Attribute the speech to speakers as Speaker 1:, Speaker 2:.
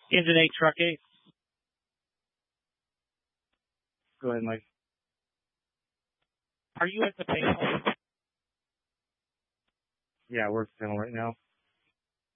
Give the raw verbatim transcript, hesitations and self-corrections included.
Speaker 1: Engine eight, truck eight. Go ahead, Mike. Are you at the panel? Yeah, we're at the panel right now.